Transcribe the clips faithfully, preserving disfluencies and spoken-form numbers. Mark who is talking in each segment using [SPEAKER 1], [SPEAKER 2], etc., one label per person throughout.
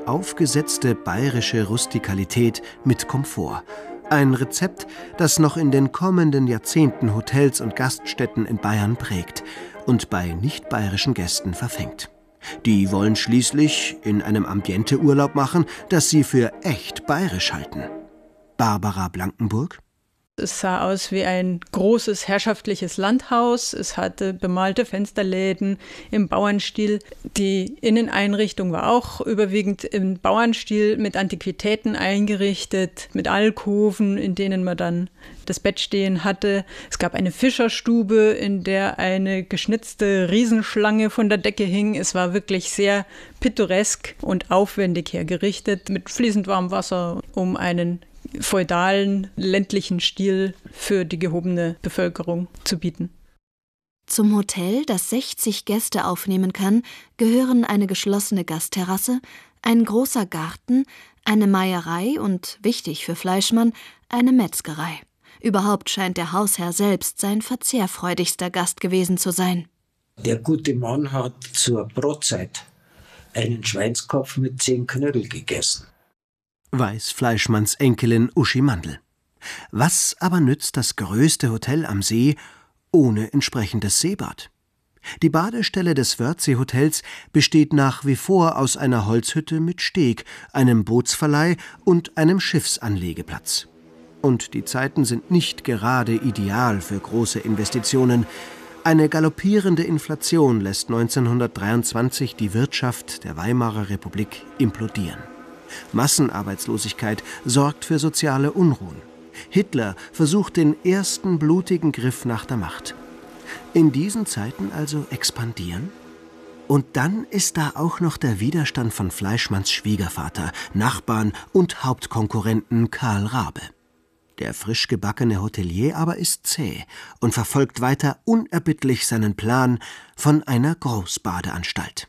[SPEAKER 1] aufgesetzte bayerische Rustikalität mit Komfort. Ein Rezept, das noch in den kommenden Jahrzehnten Hotels und Gaststätten in Bayern prägt und bei nicht-bayerischen Gästen verfängt. Die wollen schließlich in einem Ambiente Urlaub machen, das sie für echt bayerisch halten. Barbara Blankenburg?
[SPEAKER 2] Es sah aus wie ein großes herrschaftliches Landhaus. Es hatte bemalte Fensterläden im Bauernstil. Die Inneneinrichtung war auch überwiegend im Bauernstil mit Antiquitäten eingerichtet, mit Alkoven, in denen man dann das Bett stehen hatte. Es gab eine Fischerstube, in der eine geschnitzte Riesenschlange von der Decke hing. Es war wirklich sehr pittoresk und aufwendig hergerichtet, mit fließend warmem Wasser, um einen feudalen, ländlichen Stil für die gehobene Bevölkerung zu bieten.
[SPEAKER 3] Zum Hotel, das sechzig Gäste aufnehmen kann, gehören eine geschlossene Gastterrasse, ein großer Garten, eine Meierei und, wichtig für Fleischmann, eine Metzgerei. Überhaupt scheint der Hausherr selbst sein verzehrfreudigster Gast gewesen zu sein.
[SPEAKER 4] Der gute Mann hat zur Brotzeit einen Schweinskopf mit zehn Knödel gegessen.
[SPEAKER 1] Weiß Fleischmanns Enkelin Uschi Mandl. Was aber nützt das größte Hotel am See ohne entsprechendes Seebad? Die Badestelle des Wörthsee-Hotels besteht nach wie vor aus einer Holzhütte mit Steg, einem Bootsverleih und einem Schiffsanlegeplatz. Und die Zeiten sind nicht gerade ideal für große Investitionen. Eine galoppierende Inflation lässt neunzehnhundertdreiundzwanzig die Wirtschaft der Weimarer Republik implodieren. Massenarbeitslosigkeit sorgt für soziale Unruhen. Hitler versucht den ersten blutigen Griff nach der Macht. In diesen Zeiten also expandieren? Und dann ist da auch noch der Widerstand von Fleischmanns Schwiegervater, Nachbarn und Hauptkonkurrenten Karl Rabe. Der frisch gebackene Hotelier aber ist zäh und verfolgt weiter unerbittlich seinen Plan von einer Großbadeanstalt.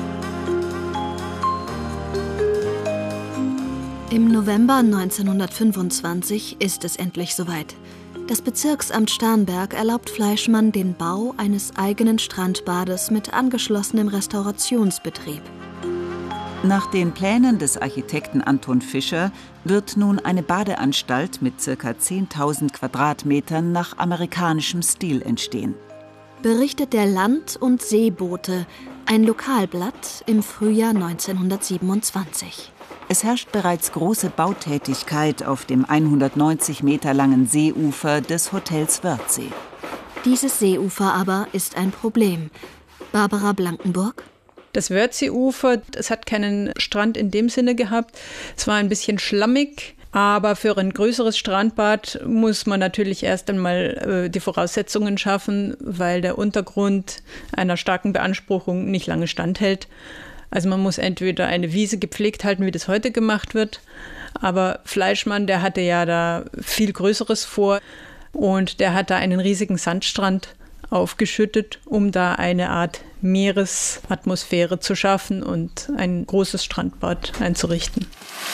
[SPEAKER 3] Im November neunzehnhundertfünfundzwanzig ist es endlich soweit. Das Bezirksamt Starnberg erlaubt Fleischmann den Bau eines eigenen Strandbades mit angeschlossenem Restaurationsbetrieb.
[SPEAKER 5] Nach den Plänen des Architekten Anton Fischer wird nun eine Badeanstalt mit ca. zehntausend Quadratmetern nach amerikanischem Stil entstehen.
[SPEAKER 3] Berichtet der Land- und Seebote, ein Lokalblatt im Frühjahr neunzehnhundertsiebenundzwanzig.
[SPEAKER 5] Es herrscht bereits große Bautätigkeit auf dem hundertneunzig Meter langen Seeufer des Hotels Wörthsee.
[SPEAKER 3] Dieses Seeufer aber ist ein Problem. Barbara Blankenburg?
[SPEAKER 2] Das Wörthseeufer, es hat keinen Strand in dem Sinne gehabt. Es war ein bisschen schlammig, aber für ein größeres Strandbad muss man natürlich erst einmal äh, die Voraussetzungen schaffen, weil der Untergrund einer starken Beanspruchung nicht lange standhält. Also man muss entweder eine Wiese gepflegt halten, wie das heute gemacht wird. Aber Fleischmann, der hatte ja da viel Größeres vor. Und der hat da einen riesigen Sandstrand aufgeschüttet, um da eine Art Meeresatmosphäre zu schaffen und ein großes Strandbad einzurichten.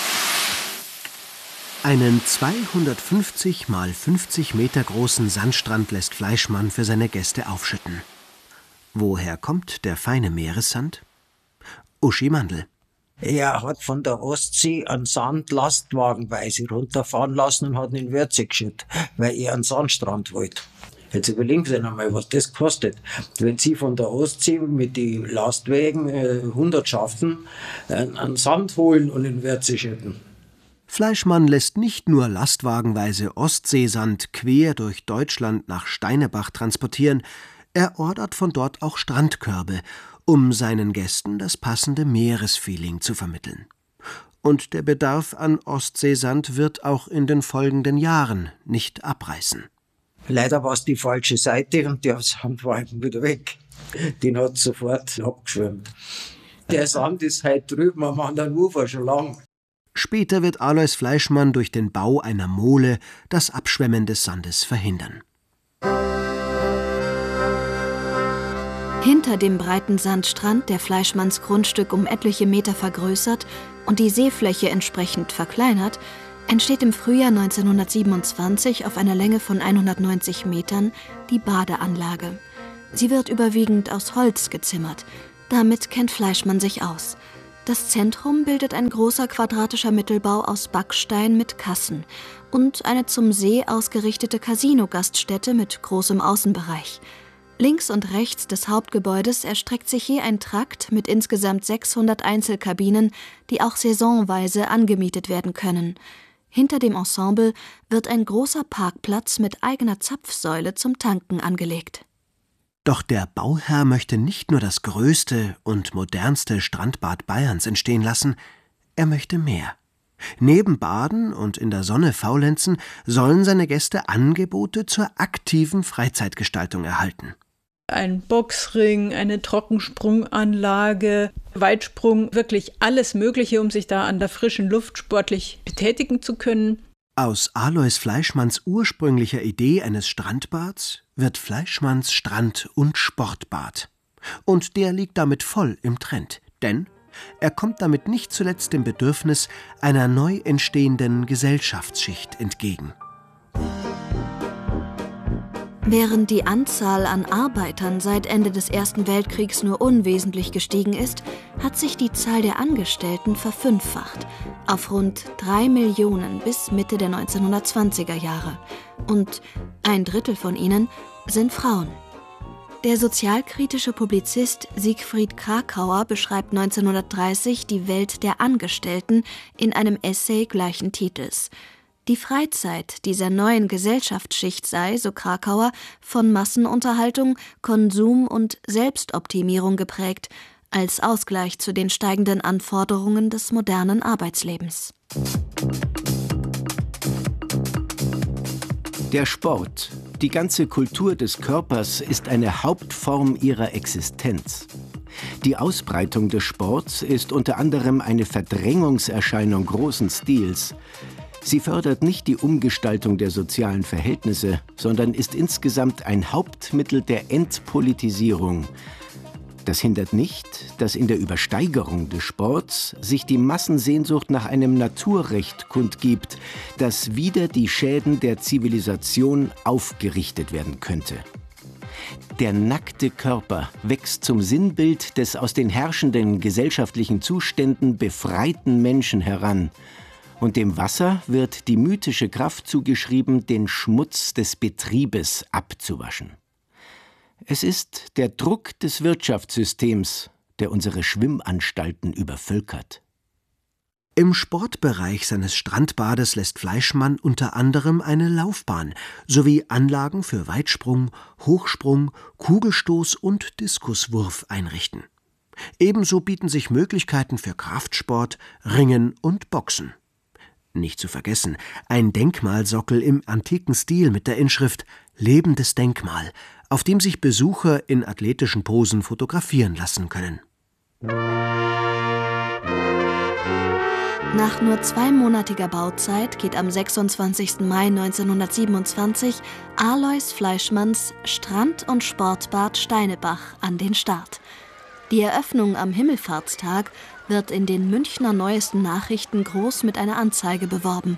[SPEAKER 1] Einen zweihundertfünfzig mal fünfzig Meter großen Sandstrand lässt Fleischmann für seine Gäste aufschütten. Woher kommt der feine Meeressand? Uschi Mandl.
[SPEAKER 4] Er hat von der Ostsee einen Sand lastwagenweise runterfahren lassen und hat ihn in Wörthsee geschüttet, weil er einen Sandstrand wollte. Jetzt überlegen Sie einmal, was das kostet. Wenn Sie von der Ostsee mit den Lastwagen äh, Hundertschaften äh, einen Sand holen und in Wörthsee schütten.
[SPEAKER 1] Fleischmann lässt nicht nur lastwagenweise Ostseesand quer durch Deutschland nach Steinebach transportieren, er ordert von dort auch Strandkörbe, um seinen Gästen das passende Meeresfeeling zu vermitteln. Und der Bedarf an Ostseesand wird auch in den folgenden Jahren nicht abreißen.
[SPEAKER 4] Leider war es die falsche Seite und der Sand war eben wieder weg. Den hat es sofort abgeschwemmt. Der Sand ist heute drüben am anderen Ufer schon lang.
[SPEAKER 1] Später wird Alois Fleischmann durch den Bau einer Mole das Abschwemmen des Sandes verhindern.
[SPEAKER 3] Hinter dem breiten Sandstrand, der Fleischmanns Grundstück um etliche Meter vergrößert und die Seefläche entsprechend verkleinert, entsteht im Frühjahr neunzehnhundertsiebenundzwanzig auf einer Länge von hundertneunzig Metern die Badeanlage. Sie wird überwiegend aus Holz gezimmert. Damit kennt Fleischmann sich aus. Das Zentrum bildet ein großer quadratischer Mittelbau aus Backstein mit Kassen und eine zum See ausgerichtete Casino-Gaststätte mit großem Außenbereich. Links und rechts des Hauptgebäudes erstreckt sich je ein Trakt mit insgesamt sechshundert Einzelkabinen, die auch saisonweise angemietet werden können. Hinter dem Ensemble wird ein großer Parkplatz mit eigener Zapfsäule zum Tanken angelegt.
[SPEAKER 1] Doch der Bauherr möchte nicht nur das größte und modernste Strandbad Bayerns entstehen lassen, er möchte mehr. Neben Baden und in der Sonne faulenzen sollen seine Gäste Angebote zur aktiven Freizeitgestaltung erhalten.
[SPEAKER 2] Ein Boxring, eine Trockensprunganlage, Weitsprung, wirklich alles Mögliche, um sich da an der frischen Luft sportlich betätigen zu können.
[SPEAKER 1] Aus Alois Fleischmanns ursprünglicher Idee eines Strandbads wird Fleischmanns Strand- und Sportbad. Und der liegt damit voll im Trend, denn er kommt damit nicht zuletzt dem Bedürfnis einer neu entstehenden Gesellschaftsschicht entgegen.
[SPEAKER 3] Während die Anzahl an Arbeitern seit Ende des Ersten Weltkriegs nur unwesentlich gestiegen ist, hat sich die Zahl der Angestellten verfünffacht, auf rund drei Millionen bis Mitte der neunzehnhundertzwanziger Jahre. Und ein Drittel von ihnen sind Frauen. Der sozialkritische Publizist Siegfried Krakauer beschreibt neunzehnhundertdreißig die Welt der Angestellten in einem Essay gleichen Titels. Die Freizeit dieser neuen Gesellschaftsschicht sei, so Krakauer, von Massenunterhaltung, Konsum und Selbstoptimierung geprägt, als Ausgleich zu den steigenden Anforderungen des modernen Arbeitslebens.
[SPEAKER 6] Der Sport, die ganze Kultur des Körpers, ist eine Hauptform ihrer Existenz. Die Ausbreitung des Sports ist unter anderem eine Verdrängungserscheinung großen Stils. Sie fördert nicht die Umgestaltung der sozialen Verhältnisse, sondern ist insgesamt ein Hauptmittel der Entpolitisierung. Das hindert nicht, dass in der Übersteigerung des Sports sich die Massensehnsucht nach einem Naturrecht kundgibt, das wider die Schäden der Zivilisation aufgerichtet werden könnte. Der nackte Körper wächst zum Sinnbild des aus den herrschenden gesellschaftlichen Zuständen befreiten Menschen heran. Und dem Wasser wird die mythische Kraft zugeschrieben, den Schmutz des Betriebes abzuwaschen. Es ist der Druck des Wirtschaftssystems, der unsere Schwimmanstalten übervölkert.
[SPEAKER 1] Im Sportbereich seines Strandbades lässt Fleischmann unter anderem eine Laufbahn sowie Anlagen für Weitsprung, Hochsprung, Kugelstoß und Diskuswurf einrichten. Ebenso bieten sich Möglichkeiten für Kraftsport, Ringen und Boxen. Nicht zu vergessen, ein Denkmalsockel im antiken Stil mit der Inschrift »Lebendes Denkmal«, auf dem sich Besucher in athletischen Posen fotografieren lassen können.
[SPEAKER 3] Nach nur zweimonatiger Bauzeit geht am sechsundzwanzigsten Mai neunzehnhundertsiebenundzwanzig Alois Fleischmanns Strand- und Sportbad Steinebach an den Start. Die Eröffnung am Himmelfahrtstag wird in den Münchner Neuesten Nachrichten groß mit einer Anzeige beworben.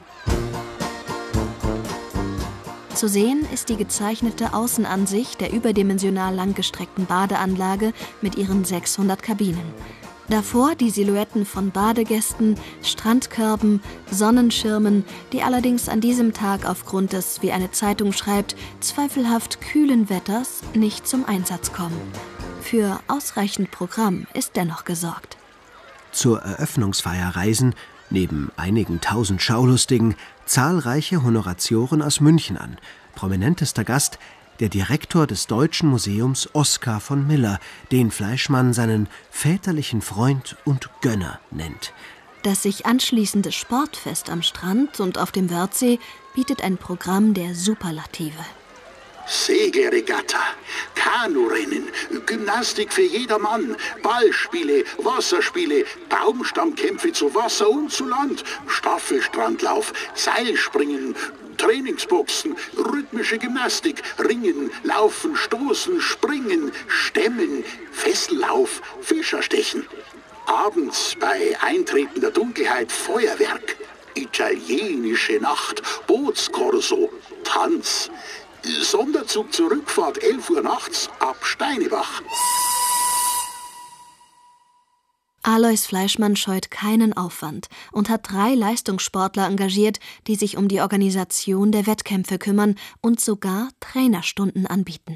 [SPEAKER 3] Zu sehen ist die gezeichnete Außenansicht der überdimensional langgestreckten Badeanlage mit ihren sechshundert Kabinen. Davor die Silhouetten von Badegästen, Strandkörben, Sonnenschirmen, die allerdings an diesem Tag aufgrund des, wie eine Zeitung schreibt, zweifelhaft kühlen Wetters nicht zum Einsatz kommen. Für ausreichend Programm ist dennoch gesorgt.
[SPEAKER 1] Zur Eröffnungsfeier reisen, neben einigen tausend Schaulustigen, zahlreiche Honoratioren aus München an. Prominentester Gast der Direktor des Deutschen Museums Oskar von Miller, den Fleischmann seinen väterlichen Freund und Gönner nennt.
[SPEAKER 3] Das sich anschließende Sportfest am Strand und auf dem Wörthsee bietet ein Programm der Superlative.
[SPEAKER 7] Segelregatta, Kanurennen, Gymnastik für jedermann, Ballspiele, Wasserspiele, Baumstammkämpfe zu Wasser und zu Land, Staffelstrandlauf, Seilspringen, Trainingsboxen, rhythmische Gymnastik, Ringen, Laufen, Stoßen, Springen, Stemmen, Fessellauf, Fischerstechen. Abends bei eintretender Dunkelheit Feuerwerk, italienische Nacht, Bootskorso, Tanz. Sonderzug zur Rückfahrt elf Uhr nachts ab Steinebach.
[SPEAKER 3] Alois Fleischmann scheut keinen Aufwand und hat drei Leistungssportler engagiert, die sich um die Organisation der Wettkämpfe kümmern und sogar Trainerstunden anbieten.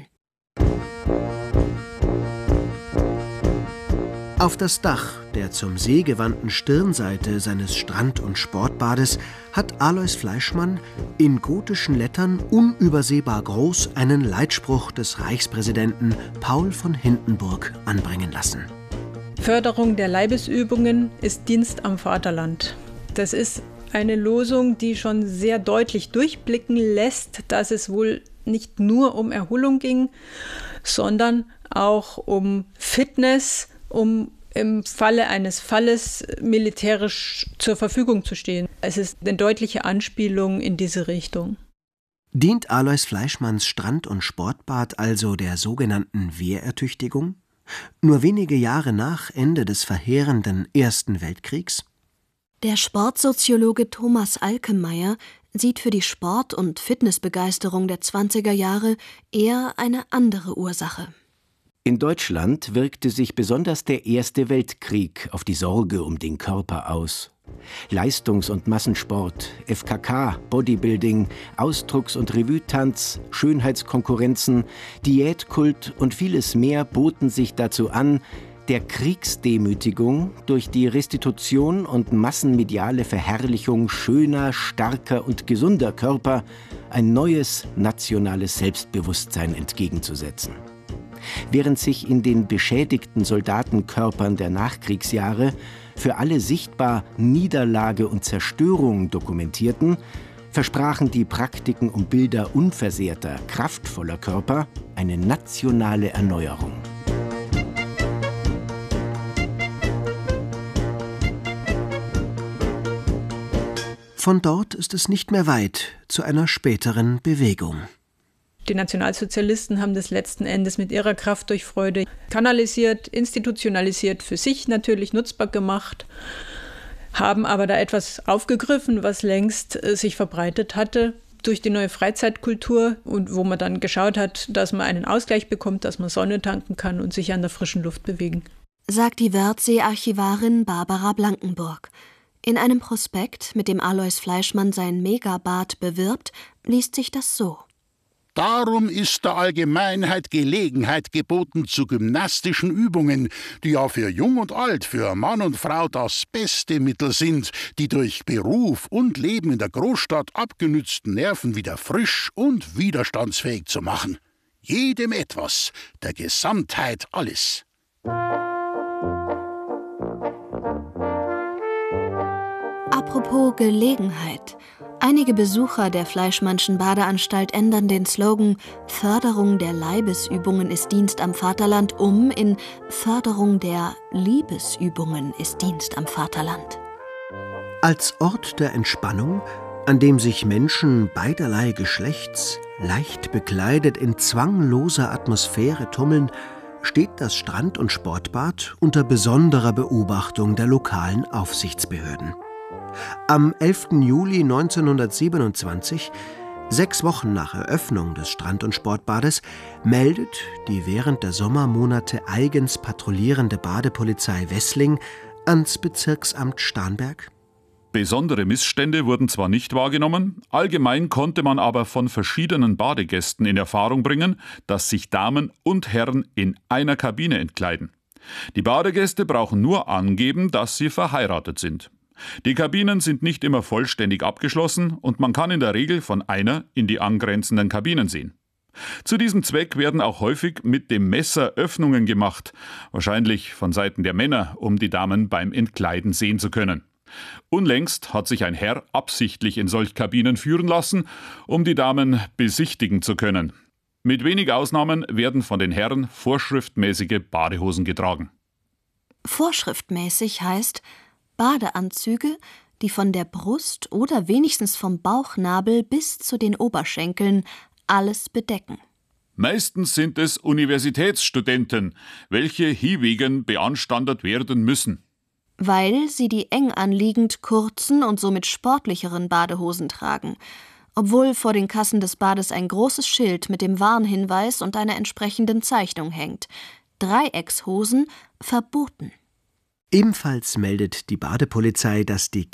[SPEAKER 1] Auf das Dach der zum See gewandten Stirnseite seines Strand- und Sportbades hat Alois Fleischmann in gotischen Lettern unübersehbar groß einen Leitspruch des Reichspräsidenten Paul von Hindenburg anbringen lassen.
[SPEAKER 2] Förderung der Leibesübungen ist Dienst am Vaterland. Das ist eine Losung, die schon sehr deutlich durchblicken lässt, dass es wohl nicht nur um Erholung ging, sondern auch um Fitness, um im Falle eines Falles militärisch zur Verfügung zu stehen. Es ist eine deutliche Anspielung in diese Richtung.
[SPEAKER 1] Dient Alois Fleischmanns Strand- und Sportbad also der sogenannten Wehrertüchtigung? Nur wenige Jahre nach Ende des verheerenden Ersten Weltkriegs?
[SPEAKER 3] Der Sportsoziologe Thomas Alkemeyer sieht für die Sport- und Fitnessbegeisterung der zwanziger Jahre eher eine andere Ursache.
[SPEAKER 6] In Deutschland wirkte sich besonders der Erste Weltkrieg auf die Sorge um den Körper aus. Leistungs- und Massensport, F K K, Bodybuilding, Ausdrucks- und Revue-Tanz, Schönheitskonkurrenzen, Diätkult und vieles mehr boten sich dazu an, der Kriegsdemütigung durch die Restitution und massenmediale Verherrlichung schöner, starker und gesunder Körper ein neues nationales Selbstbewusstsein entgegenzusetzen. Während sich in den beschädigten Soldatenkörpern der Nachkriegsjahre für alle sichtbar Niederlage und Zerstörung dokumentierten, versprachen die Praktiken um Bilder unversehrter, kraftvoller Körper eine nationale Erneuerung.
[SPEAKER 1] Von dort ist es nicht mehr weit zu einer späteren Bewegung.
[SPEAKER 2] Die Nationalsozialisten haben das letzten Endes mit ihrer Kraft durch Freude kanalisiert, institutionalisiert, für sich natürlich nutzbar gemacht, haben aber da etwas aufgegriffen, was längst äh, sich verbreitet hatte durch die neue Freizeitkultur und wo man dann geschaut hat, dass man einen Ausgleich bekommt, dass man Sonne tanken kann und sich an der frischen Luft bewegen.
[SPEAKER 3] Sagt die Wörthsee-Archivarin Barbara Blankenburg. In einem Prospekt, mit dem Alois Fleischmann sein Megabad bewirbt, liest sich das so.
[SPEAKER 7] Darum ist der Allgemeinheit Gelegenheit geboten zu gymnastischen Übungen, die ja für Jung und Alt, für Mann und Frau das beste Mittel sind, die durch Beruf und Leben in der Großstadt abgenützten Nerven wieder frisch und widerstandsfähig zu machen. Jedem etwas, der Gesamtheit alles.
[SPEAKER 3] Apropos Gelegenheit. Einige Besucher der Fleischmannschen Badeanstalt ändern den Slogan »Förderung der Leibesübungen ist Dienst am Vaterland« um in »Förderung der Liebesübungen ist Dienst am Vaterland«.
[SPEAKER 1] Als Ort der Entspannung, an dem sich Menschen beiderlei Geschlechts leicht bekleidet in zwangloser Atmosphäre tummeln, steht das Strand- und Sportbad unter besonderer Beobachtung der lokalen Aufsichtsbehörden. Am elften Juli neunzehnhundertsiebenundzwanzig, sechs Wochen nach Eröffnung des Strand- und Sportbades, meldet die während der Sommermonate eigens patrouillierende Badepolizei Wessling ans Bezirksamt Starnberg:
[SPEAKER 8] Besondere Missstände wurden zwar nicht wahrgenommen, allgemein konnte man aber von verschiedenen Badegästen in Erfahrung bringen, dass sich Damen und Herren in einer Kabine entkleiden. Die Badegäste brauchen nur angeben, dass sie verheiratet sind. Die Kabinen sind nicht immer vollständig abgeschlossen und man kann in der Regel von einer in die angrenzenden Kabinen sehen. Zu diesem Zweck werden auch häufig mit dem Messer Öffnungen gemacht, wahrscheinlich von Seiten der Männer, um die Damen beim Entkleiden sehen zu können. Unlängst hat sich ein Herr absichtlich in solch Kabinen führen lassen, um die Damen besichtigen zu können. Mit wenig Ausnahmen werden von den Herren vorschriftmäßige Badehosen getragen.
[SPEAKER 3] Vorschriftmäßig heißt Badeanzüge, die von der Brust oder wenigstens vom Bauchnabel bis zu den Oberschenkeln alles bedecken.
[SPEAKER 8] Meistens sind es Universitätsstudenten, welche hiewegen beanstandet werden müssen.
[SPEAKER 3] Weil sie die eng anliegend kurzen und somit sportlicheren Badehosen tragen, obwohl vor den Kassen des Bades ein großes Schild mit dem Warnhinweis und einer entsprechenden Zeichnung hängt. Dreieckshosen verboten.
[SPEAKER 1] Ebenfalls meldet die Badepolizei, dass die